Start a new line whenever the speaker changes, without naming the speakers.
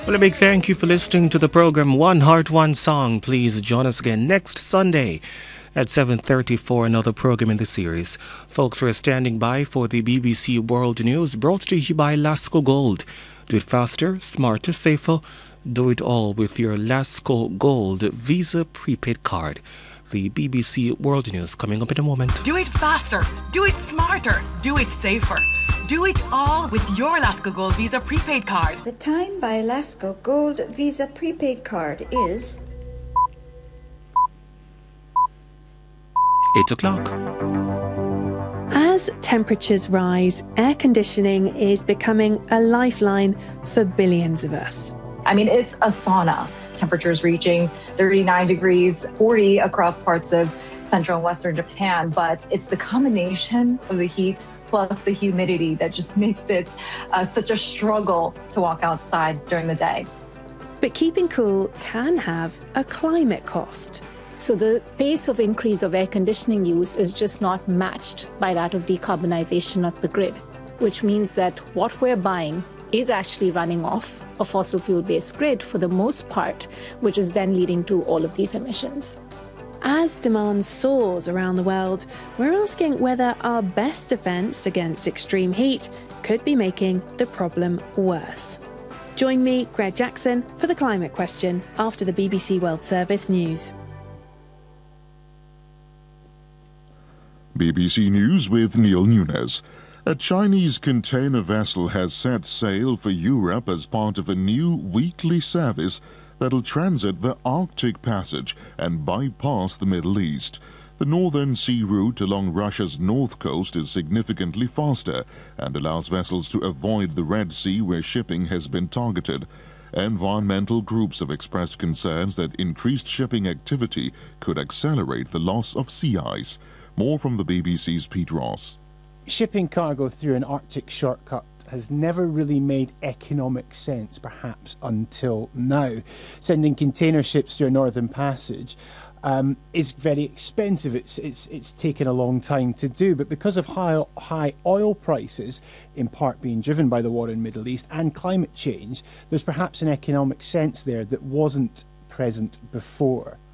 Well, a big thank you for listening to the program One Heart, One Song. Please join us again next Sunday at 7:30 for another program in the series. Folks, we're standing by for the BBC World News brought to you by Lasco Gold. Do it faster, smarter, safer. Do it all with your Lasco Gold Visa prepaid card. The BBC World News coming up in a moment.
Do it faster, do it smarter, do it safer. Do it all with your Lasco Gold Visa prepaid card.
The time by Lasco Gold Visa prepaid card is
8 o'clock.
As temperatures rise, air conditioning is becoming a lifeline for billions of us.
I mean, it's a sauna. Temperatures reaching 39 degrees, 40 across parts of central and western Japan. But it's the combination of the heat plus the humidity that just makes it such a struggle to walk outside during the day.
But keeping cool can have a climate cost.
So the pace of increase of air conditioning use is just not matched by that of decarbonization of the grid, which means that what we're buying is actually running off a fossil fuel-based grid for the most part, which is then leading to all of these emissions.
As demand soars around the world, we're asking whether our best defense against extreme heat could be making the problem worse. Join me, Greg Jackson, for the climate question after the BBC World Service news.
BBC News with Neil Nunes. A Chinese container vessel has set sail for Europe as part of a new weekly service that'll transit the Arctic Passage and bypass the Middle East. The Northern Sea route along Russia's north coast is significantly faster and allows vessels to avoid the Red Sea where shipping has been targeted. Environmental groups have expressed concerns that increased shipping activity could accelerate the loss of sea ice. More from the BBC's Pete Ross.
Shipping cargo through an Arctic shortcut has never really made economic sense, perhaps until now. Sending container ships through a Northern Passage is very expensive. It's taken a long time to do, but because of high oil prices, in part being driven by the war in the Middle East and climate change, there's perhaps an economic sense there that wasn't present before.